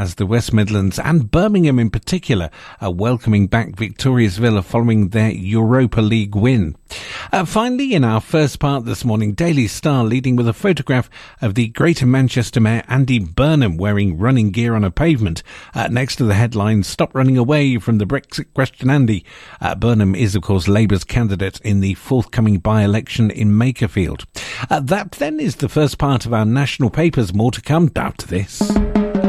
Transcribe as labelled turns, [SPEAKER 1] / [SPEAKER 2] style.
[SPEAKER 1] as the West Midlands and Birmingham in particular are welcoming back Victoria's Villa following their Europa League win. Finally, in our first part this morning, Daily Star leading with a photograph of the Greater Manchester Mayor Andy Burnham wearing running gear on a pavement next to the headline, "Stop running away from the Brexit question, Andy." Burnham is, of course, Labour's candidate in the forthcoming by-election in Makerfield. That then is the first part of our national papers. More to come after this.